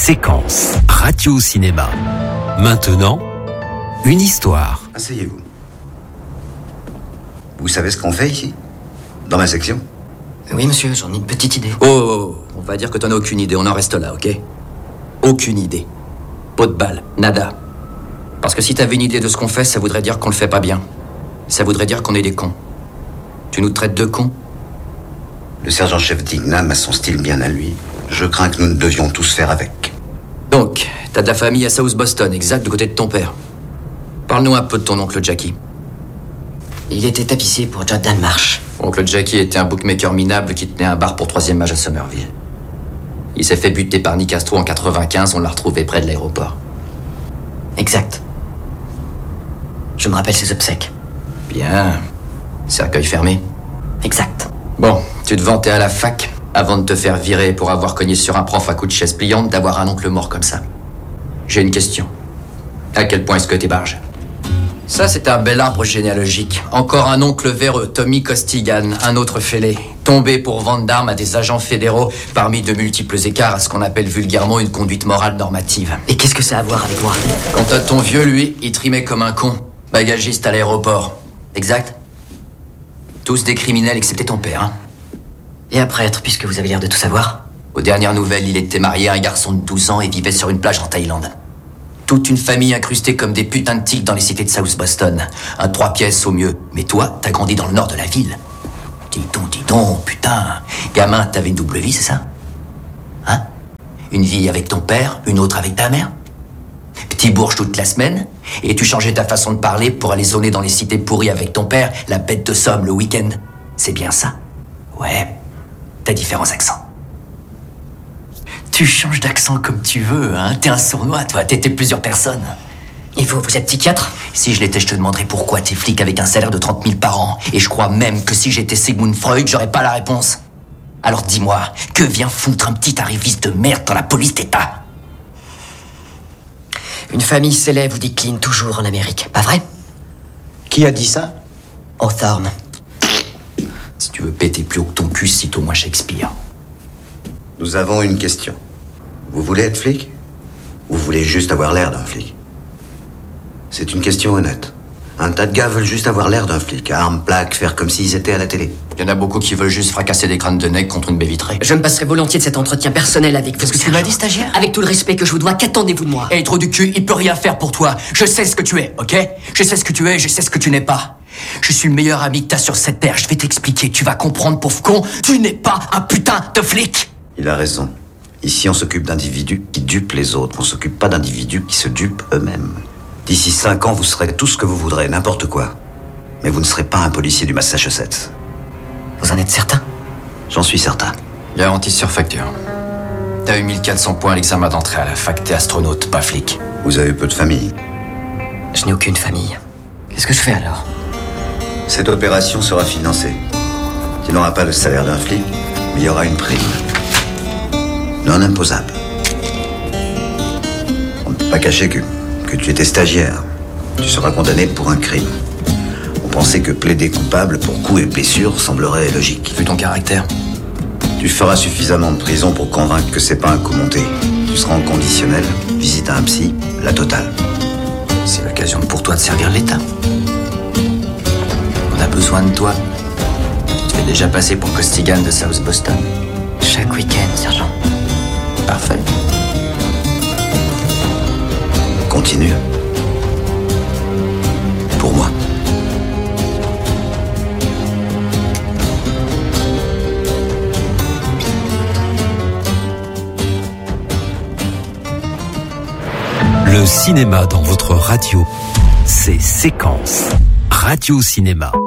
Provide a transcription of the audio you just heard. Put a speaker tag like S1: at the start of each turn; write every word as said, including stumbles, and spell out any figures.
S1: Séquence Radio Cinéma. Maintenant, une histoire.
S2: Asseyez-vous. Vous savez ce qu'on fait ici? Dans ma section?
S3: Oui, monsieur, j'en ai une petite idée.
S4: Oh, oh, oh, on va dire que t'en as aucune idée, on en reste là, ok? Aucune idée. Pot de balle, nada. Parce que si t'avais une idée de ce qu'on fait, ça voudrait dire qu'on le fait pas bien. Ça voudrait dire qu'on est des cons. Tu nous traites de cons?
S2: Le sergent-chef Dignam a son style bien à lui. Je crains que nous ne devions tous faire avec.
S4: Donc, t'as de la famille à South Boston, exact, du côté de ton père. Parle-nous un peu de ton oncle Jackie.
S3: Il était tapissier pour Jordan Marsh.
S4: Oncle Jackie était un bookmaker minable qui tenait un bar pour troisième âge à Somerville. Il s'est fait buter par Nick Astro en quatre-vingt-quinze, on l'a retrouvé près de l'aéroport.
S3: Exact. Je me rappelle ses obsèques.
S4: Bien. Cercueil fermé.
S3: Exact.
S4: Bon, tu te vantais à la fac, avant de te faire virer pour avoir cogné sur un prof à coups de chaise pliante, d'avoir un oncle mort comme ça. J'ai une question. À quel point est-ce que t'es barge? Ça, c'est un bel arbre généalogique. Encore un oncle véreux, Tommy Costigan, un autre fêlé, tombé pour vente d'armes à des agents fédéraux, parmi de multiples écarts à ce qu'on appelle vulgairement une conduite morale normative.
S3: Et qu'est-ce que ça a à voir avec moi?
S4: Quant à ton vieux, lui, il trimait comme un con, bagagiste à l'aéroport. Exact? Tous des criminels excepté ton père, hein?
S3: Et un prêtre, puisque vous avez l'air de tout savoir?
S4: Aux dernières nouvelles, il était marié à un garçon de douze ans et vivait sur une plage en Thaïlande. Toute une famille incrustée comme des putains de tigres dans les cités de South Boston. Un trois pièces au mieux. Mais toi, t'as grandi dans le nord de la ville. Dis donc, dis donc, putain. Gamin, t'avais une double vie, c'est ça? Hein? Une vie avec ton père, une autre avec ta mère? Petit bourge toute la semaine, et tu changeais ta façon de parler pour aller zoner dans les cités pourries avec ton père, la bête de somme le week-end. C'est bien ça? Ouais. T'as différents accents. Tu changes d'accent comme tu veux, hein. T'es un sournois, toi. T'étais plusieurs personnes.
S3: Et vous, vous êtes psychiatre?
S4: Si je l'étais, je te demanderais pourquoi t'es flic avec un salaire de trente mille par an. Et je crois même que si j'étais Sigmund Freud, j'aurais pas la réponse. Alors dis-moi, que vient foutre un petit arriviste de merde dans la police d'État?
S3: Une famille s'élève ou décline toujours en Amérique, pas vrai?
S2: Qui a dit ça?
S3: Hawthorne.
S4: Si tu veux péter plus haut que ton cul, cite au moins Shakespeare.
S2: Nous avons une question. Vous voulez être flic? Ou vous voulez juste avoir l'air d'un flic? C'est une question honnête. Un tas de gars veulent juste avoir l'air d'un flic, armes, plaques, faire comme s'ils étaient à la télé.
S4: Il y en a beaucoup qui veulent juste fracasser des crânes de nègres contre une baie vitrée.
S3: Je me passerai volontiers de cet entretien personnel avec vous.
S4: Qu'est-ce que tu m'as dit, stagiaire?
S3: Avec tout le respect que je vous dois, qu'attendez-vous de moi?
S4: Hey, trop du cul, il peut rien faire pour toi. Je sais ce que tu es, ok? Je sais ce que tu es, je sais ce que tu n'es pas. Je suis le meilleur ami que t'as sur cette terre, je vais t'expliquer, tu vas comprendre, pauvre con. Tu n'es pas un putain de flic.
S2: Il a raison. Ici, on s'occupe d'individus qui dupent les autres. On s'occupe pas d'individus qui se dupent eux-mêmes. D'ici cinq ans, vous serez tout ce que vous voudrez, n'importe quoi. Mais vous ne serez pas un policier du Massachusetts.
S3: Vous en êtes certain?
S2: J'en suis certain.
S4: Garantie sur facture. T'as eu mille quatre cents points à l'examen d'entrée à la fac, t'es astronaute, pas flic.
S2: Vous avez peu de famille.
S3: Je n'ai aucune famille. Qu'est-ce que je fais alors?
S2: Cette opération sera financée. Tu n'auras pas le salaire d'un flic, mais il y aura une prime. Non imposable. On ne peut pas cacher que, que tu étais stagiaire. Tu seras condamné pour un crime. On pensait que plaider coupable pour coups et blessures semblerait logique.
S4: Vu ton caractère.
S2: Tu feras suffisamment de prison pour convaincre que c'est pas un coup monté. Tu seras en conditionnel, visite à un psy, la totale.
S4: C'est l'occasion pour toi de servir l'État. On a besoin de toi. Tu es déjà passé pour Costigan de South Boston.
S3: Chaque week-end, sergent.
S4: Parfait.
S2: Continue. Pour moi.
S1: Le cinéma dans votre radio, c'est Séquence Radio Cinéma.